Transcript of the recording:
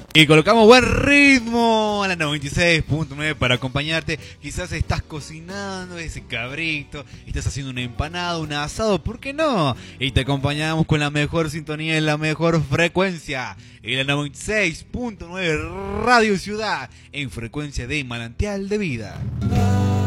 Y colocamos buen ritmo a la 96.9 para acompañarte. Quizás estás cocinando ese cabrito, estás haciendo una empanada, un asado, ¿por qué no? Y te acompañamos con la mejor sintonía en la mejor frecuencia. En la 96.9 Radio Ciudad, en frecuencia de Manantial de Vida.